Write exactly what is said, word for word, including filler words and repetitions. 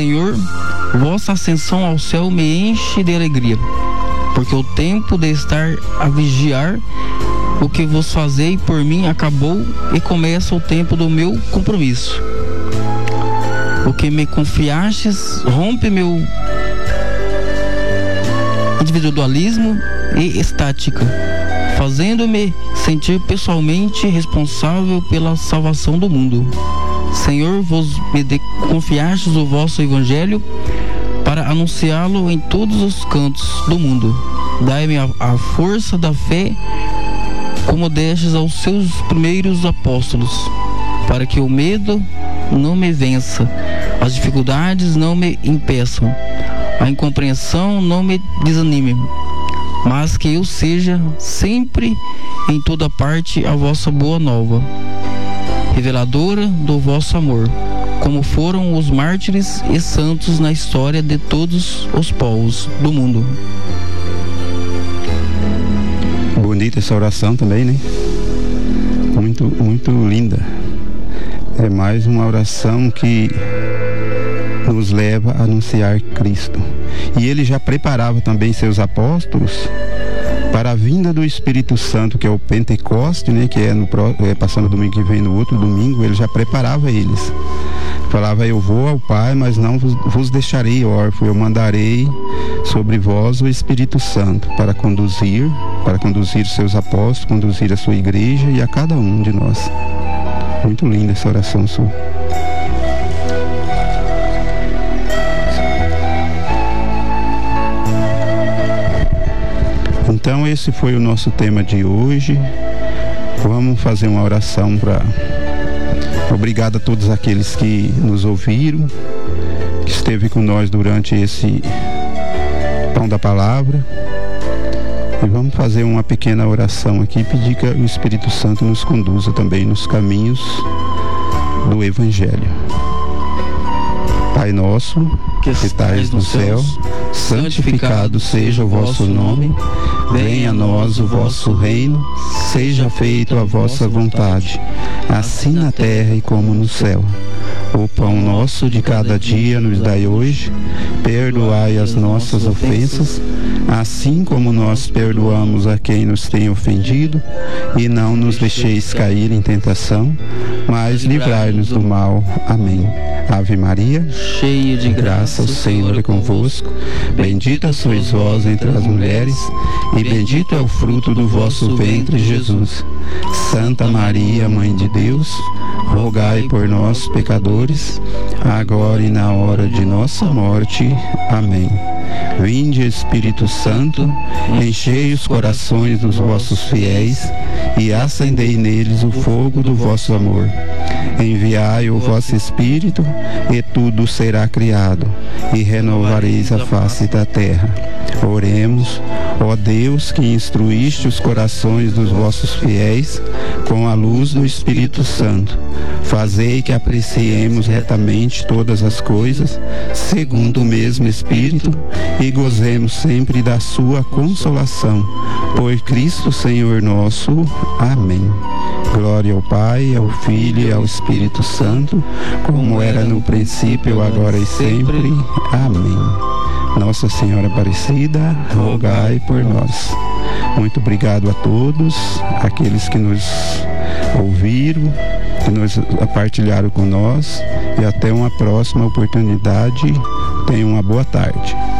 Senhor, vossa ascensão ao céu me enche de alegria, porque o tempo de estar a vigiar o que vos fazei por mim acabou e começa o tempo do meu compromisso. O que me confiastes rompe meu individualismo e estática, fazendo-me sentir pessoalmente responsável pela salvação do mundo. Senhor, vos me confiastes o vosso evangelho para anunciá-lo em todos os cantos do mundo. Dai-me a, a força da fé, como destes aos seus primeiros apóstolos, para que o medo não me vença, as dificuldades não me impeçam, a incompreensão não me desanime, mas que eu seja sempre em toda parte a vossa boa nova, reveladora do vosso amor, como foram os mártires e santos na história de todos os povos do mundo. Bonita essa oração também, né? Muito, muito linda. É mais uma oração que nos leva a anunciar Cristo. E ele já preparava também seus apóstolos para a vinda do Espírito Santo, que é o Pentecoste, né? Que é, no, é passando domingo que vem, no outro domingo, ele já preparava eles. Falava: eu vou ao Pai, mas não vos, vos deixarei órfão, eu mandarei sobre vós o Espírito Santo para conduzir, para conduzir seus apóstolos, conduzir a sua igreja e a cada um de nós. Muito linda essa oração sua. Então esse foi o nosso tema de hoje. Vamos fazer uma oração para... Obrigado a todos aqueles que nos ouviram, que esteve com nós durante esse Pão da Palavra. E vamos fazer uma pequena oração aqui e pedir que o Espírito Santo nos conduza também nos caminhos do Evangelho. Pai nosso, que estais no céu, santificado seja o vosso nome. Venha a nós o vosso reino, seja feita a vossa vontade, assim na terra e como no céu. O pão nosso de cada dia nos dai hoje, perdoai as nossas ofensas, assim como nós perdoamos a quem nos tem ofendido, e não nos deixeis cair em tentação, mas livrai-nos do mal. Amém. Ave Maria, cheia de graça, o Senhor é convosco. Bendita sois vós entre as mulheres, e bendito é o fruto do vosso ventre, Jesus. Santa Maria, Mãe de Deus, rogai por nós, pecadores, agora e na hora de nossa morte. Amém. Vinde, Espírito Santo, enchei os corações dos vossos fiéis e acendei neles o fogo do vosso amor. Enviai o vosso Espírito, e tudo será criado, e renovareis a face da terra. Oremos. Ó Deus, que instruíste os corações dos vossos fiéis com a luz do Espírito Santo, fazei que apreciemos retamente todas as coisas, segundo o mesmo Espírito, e gozemos sempre da sua consolação. Por Cristo Senhor nosso. Amém. Glória ao Pai, ao Filho e ao Espírito Santo, como era no princípio, agora e sempre. Amém. Nossa Senhora Aparecida, rogai por nós. Muito obrigado a todos, aqueles que nos ouviram, que nos partilharam com nós, e até uma próxima oportunidade. Tenham uma boa tarde.